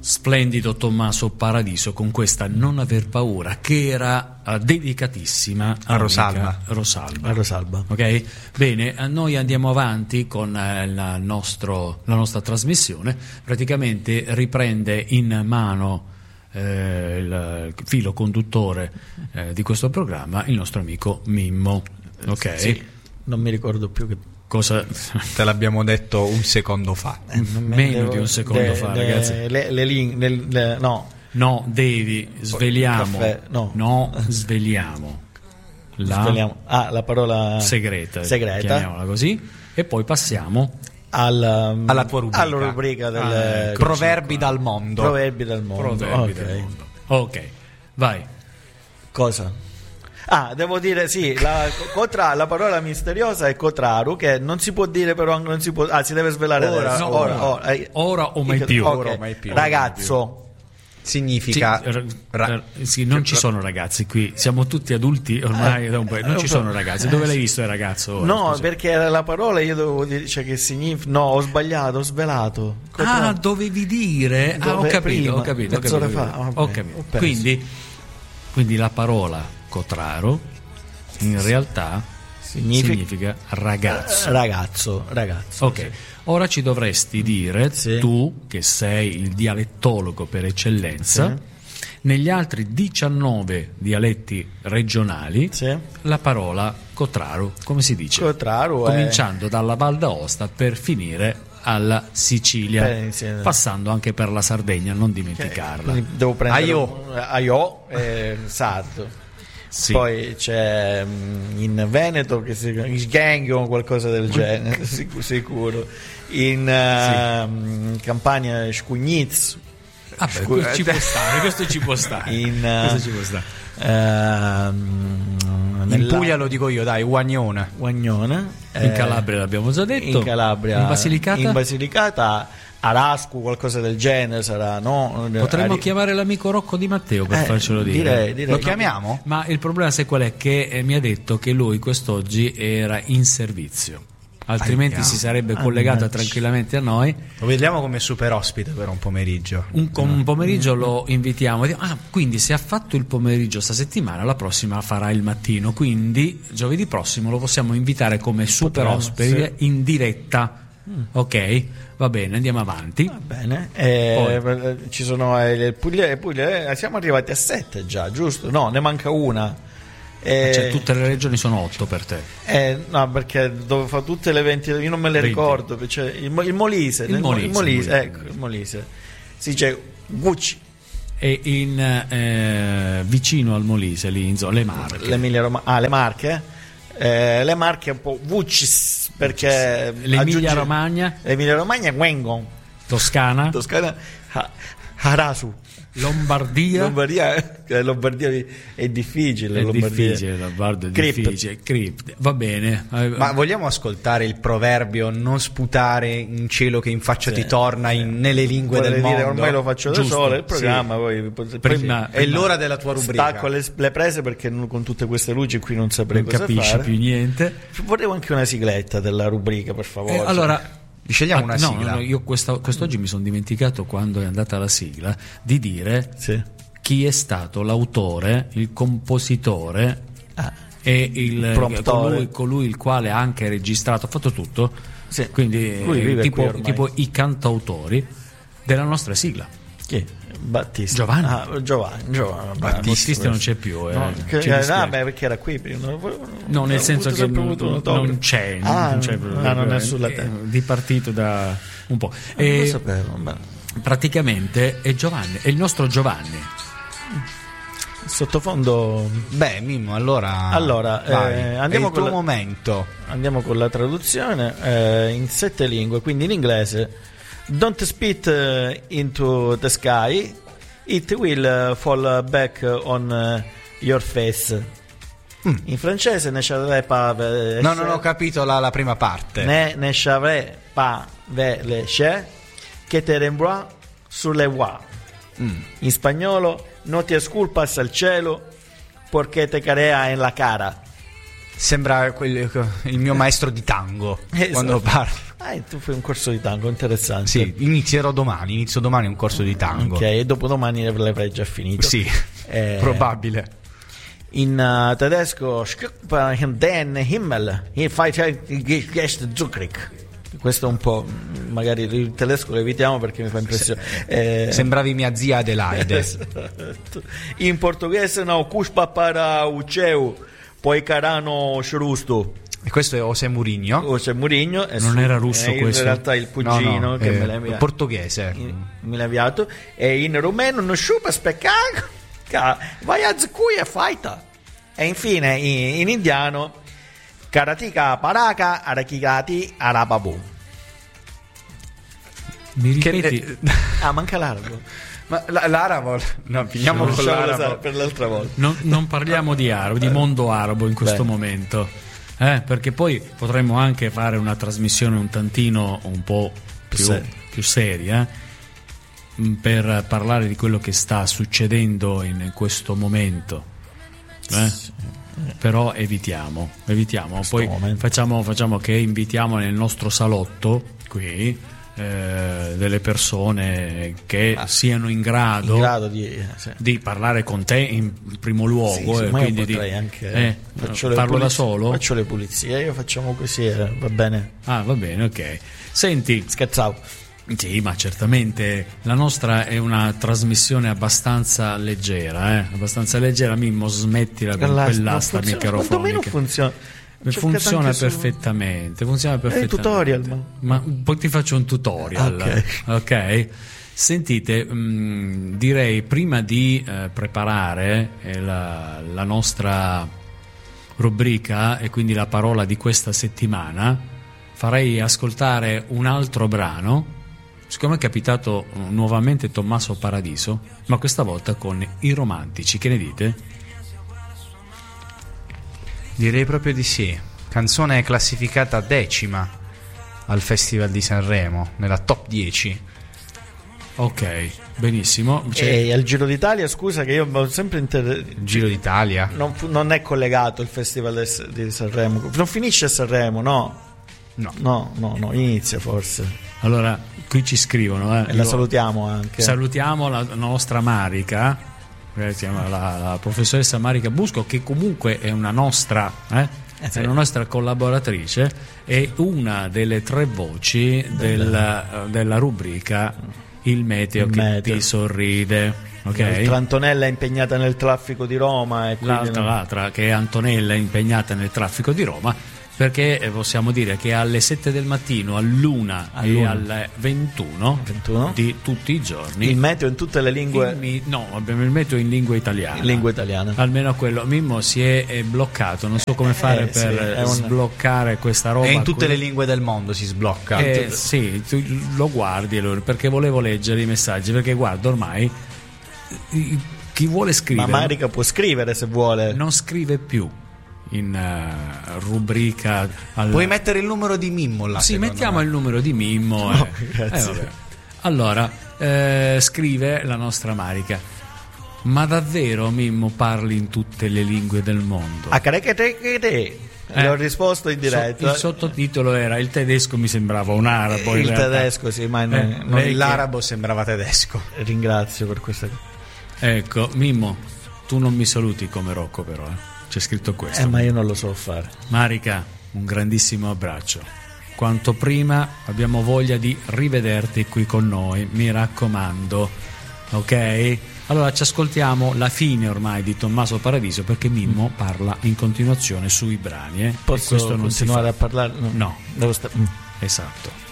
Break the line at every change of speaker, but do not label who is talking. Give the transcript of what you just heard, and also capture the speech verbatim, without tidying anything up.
splendido Tommaso Paradiso con questa Non aver paura, che era uh, dedicatissima
a Rosalba.
Rosalba.
A Rosalba.
Ok? Bene, noi andiamo avanti con uh, la, nostro, la nostra trasmissione. Praticamente riprende in mano eh, il filo conduttore eh, di questo programma il nostro amico Mimmo. Ok?
Sì, non mi ricordo più che
cosa
te l'abbiamo detto un secondo fa.
Eh, meno devo, di un secondo de, fa, de, ragazzi.
Le, le, le, le, le, no.
No, devi, sveliamo.
Caffè, no.
no, sveliamo. La,
sveliamo. Ah, la parola
segreta,
segreta.
Chiamiamola così. E poi passiamo
alla,
alla tua rubrica.
Alla rubrica del
ah, Proverbi dal mondo.
Proverbi dal mondo.
Proverbi
okay.
dal mondo. Ok, vai.
Cosa? Ah, devo dire sì, la, cotra, la parola misteriosa è cotraru, che non si può dire però, non si può, ah, si deve svelare
ora,
adesso.
No, ora, ora, ora, ora o mai più.
Okay.
Ora o mai più.
Ragazzo.
Significa
sì, ra- sì, non ci sono ragazzi qui, siamo tutti adulti ormai da un po', non ci sono ragazzi. Dove l'hai visto il ragazzo ora,
no,
scusa?
perché la parola io dovevo dire, cioè, che significa, no, ho sbagliato, ho svelato.
Cotraru. Ah, dovevi dire ah, ho capito,
prima,
ho capito, ho capito,
fa, vabbè,
ho capito. Quindi, quindi la parola cotraru in realtà significa, significa ragazzo.
Ragazzo, ragazzo.
Ok,
sì.
Ora ci dovresti dire,
sì.
tu che sei il dialettologo per eccellenza, sì. negli altri diciannove dialetti regionali,
sì.
la parola cotraru, come si dice?
Cotraru
cominciando
è...
dalla Val d'Aosta per finire alla Sicilia,
Beh, sì.
passando anche per la Sardegna, non dimenticarla.
Okay. Devo prendere
Aio,
un... Aio e sardo.
Sì.
Poi c'è in Veneto che si chiama Sgeng o qualcosa del genere, sicuro. In uh, sì. Campania Scugnitz.
Ah, beh, questo ci può stare, questo ci può stare.
In, uh,
questo ci può stare.
Uh,
in Puglia lo dico io, dai, Guagnone.
Guagnone.
In eh, Calabria l'abbiamo già detto.
In Calabria.
In Basilicata?
In Basilicata Arascu, qualcosa del genere sarà, no?
Potremmo
Ari...
chiamare l'amico Rocco Di Matteo per
eh,
farcelo dire.
Direi, direi.
Lo chiamiamo?
Ma il problema sai qual è? Che eh, mi ha detto che lui quest'oggi era in servizio, altrimenti Aia. si sarebbe collegato ah, tranquillamente a noi.
Lo vediamo come super ospite per un pomeriggio.
Un, con un pomeriggio lo invitiamo. Ah, quindi se ha fatto il pomeriggio sta settimana, la prossima farà il mattino. Quindi giovedì prossimo lo possiamo invitare come super Potremmo, ospite sì. in diretta. Mm. Ok, va bene, andiamo avanti.
Va bene. Eh, ci sono eh, Puglia, Puglia, eh, siamo arrivati a sette già, giusto? No, ne manca una.
Eh, cioè, tutte le regioni sono otto per te?
Eh, no, perché dove fa tutte le venti, io non me le
venti.
ricordo. Cioè, il, il Molise,
il Molise,
il Molise,
Molise.
ecco, il Molise. Si dice Gucci.
E in eh, vicino al Molise, lì in zona, le Marche.
L'Emilia Roma- ah, le Marche. Eh, le Marche un po' Vucis, perché
l'Emilia Romagna,
l'Emilia Romagna, Wengon,
Toscana,
Toscana, Harasu,
Lombardia.
Lombardia, Lombardia è difficile.
È
Lombardia.
difficile, Lombardia è
Crypt.
difficile. Crypt. Va bene.
Ma vogliamo ascoltare il proverbio non sputare in cielo che in faccia sì. ti torna in, nelle lingue
Vorrei
del
dire,
mondo?
ormai lo faccio da
Giusto,
solo il programma.
sì.
Poi, poi,
prima,
sì.
È prima l'ora della tua rubrica.
Stacco le, le prese perché non, con tutte queste luci qui non saprei
non
cosa
capisci
fare.
più niente.
Vorrei anche una sigletta della rubrica, per favore.
Eh, allora.
Scegliamo
ah,
una
no,
sigla.
No, io questa, quest'oggi mi sono dimenticato, quando è andata la sigla, di dire
sì.
chi è stato l'autore, il compositore ah, e il colui, colui il quale ha anche registrato, ha fatto tutto,
sì.
quindi eh, tipo, tipo i cantautori della nostra sigla.
Chi? Battista.
Giovanni.
Ah, Giovanni, Giovanni
Battista, Battista non c'è più. Eh.
No, che, eh, no, beh, perché era qui prima.
No, nel senso che non, non c'è,
ah,
non c'è
ah, non è sulla
è di partito da un po'.
Non
e
lo sapevo. Ma...
praticamente è Giovanni, è il nostro Giovanni.
Sottofondo.
Beh, Mimmo, allora.
Allora, eh, andiamo
è il tuo
con la...
momento.
Andiamo con la traduzione eh, in sette lingue, quindi in inglese. Don't spit uh, into the sky, it will uh, fall back on uh, your face. Mm. In francese ne savais pas. Euh,
no, non ho capito la, la prima parte.
Ne ne savais pas le che che te rembois sur les voies. Mm. In spagnolo, no ti esculpas al cielo porque te carea en la cara.
Sembra quel, il mio maestro di tango
esatto.
quando parlo.
Ah, tu fai un corso di tango, interessante.
Sì, inizierò domani, inizio domani un corso di tango.
Ok, e dopodomani l'avrai già finito.
Sì,
eh,
probabile.
In uh, tedesco Den Himmel, questo è un po', magari il tedesco lo evitiamo perché mi fa impressione.
Eh, Sembravi mia zia Adelaide.
Esatto. In portoghese no, Cuspa para Uceu, poi Carano Shrusto.
E questo è José Mourinho.
José Mourinho
non era russo questo?
In realtà il cugino
no, no,
che
eh,
me l'ha inviato.
Portoghese.
Me l'ha inviato. E in rumeno non sciupa speccago. Vai a cui è faita. E infine in, in indiano Karatika Paraka Arakigati Arababu.
Mi ripeti?
Che, ah, manca l'arabo.
Ma l'arabo, no, finiamo con l'arabo
per l'altra volta.
Non, non parliamo di arabo, di mondo arabo in questo Beh. momento, eh, perché poi potremmo anche fare una trasmissione un tantino un po' più,
Ser-
più seria per parlare di quello che sta succedendo in questo momento. Eh? Sì. Però evitiamo, evitiamo. Poi facciamo, facciamo che invitiamo nel nostro salotto qui eh, delle persone che ah, siano in grado,
in grado di, eh, sì.
di parlare con te in primo luogo.
Sì,
e
sì,
quindi
di,
anche, eh, parlo
pulizie,
da solo.
Faccio le pulizie, io facciamo così, eh, va bene.
Ah, va bene, ok. Senti,
scherzavo.
Sì, ma certamente la nostra è una trasmissione abbastanza leggera, eh? abbastanza leggera. Mimmo, smettila con quell'asta microfonica.
Funziona.
Funziona perfettamente, funziona perfettamente.
È un tutorial, ma...
ma poi ti faccio un tutorial,
ok?
okay? Sentite, mh, direi prima di eh, preparare eh, la, la nostra rubrica e quindi la parola di questa settimana, farei ascoltare un altro brano. Siccome è capitato nuovamente Tommaso Paradiso, ma questa volta con i Romantici, che ne dite?
Direi proprio di sì. Canzone classificata decima al Festival di Sanremo, nella top dieci.
Ok, benissimo.
C'è... E al Giro d'Italia, scusa che io ho sempre inter...
Giro d'Italia?
Non, non è collegato il Festival di Sanremo. Non finisce a Sanremo, no?
No,
no, no, no, inizia forse.
Allora, qui ci scrivono eh.
E la salutiamo anche.
Salutiamo la nostra Marica, la, la professoressa Marica Busco, che comunque è una nostra eh, eh sì. è una nostra collaboratrice, è una delle tre voci del, della rubrica Il Meteo
il
che
meteo.
ti sorride. Okay.
Antonella è impegnata nel traffico di Roma e
l'altra,
non...
l'altra che è Antonella è impegnata nel traffico di Roma, perché possiamo dire che alle sette del mattino, all'una, all'una. e alle ventuno, ventuno di tutti i giorni
il meteo in tutte le lingue
mi, no, abbiamo il meteo in lingua italiana
in lingua italiana
almeno quello. Mimmo si è, è bloccato, non so come fare eh, per sì, sbloccare una... questa roba
e in tutte
qui.
le lingue del mondo si sblocca
eh, sì, tu lo guardi allora, perché volevo leggere i messaggi, perché guarda ormai chi vuole scrivere,
ma Marica può scrivere se vuole,
non scrive più in uh, rubrica alla...
Puoi mettere il numero di Mimmo là?
Sì, mettiamo
me.
il numero di Mimmo
no,
eh. Eh, allora eh, scrive la nostra Marica: ma davvero Mimmo parli in tutte le lingue del mondo?
A eh, le ho risposto in diretta.
So, il sottotitolo era: il tedesco mi sembrava un arabo.
Il tedesco sì, ma
eh,
non
l'arabo che... sembrava tedesco.
Ringrazio per questa.
Ecco, Mimmo, tu non mi saluti come Rocco però eh. C'è scritto questo.
Eh, ma io non lo so fare.
Marica, un grandissimo abbraccio. Quanto prima abbiamo voglia di rivederti qui con noi, mi raccomando. Ok? Allora ci ascoltiamo la fine ormai di Tommaso Paradiso, perché Mimmo parla in continuazione sui brani. Eh?
Posso
e questo non
continuare
si
a parlare?
No,
no. Devo sta...
esatto.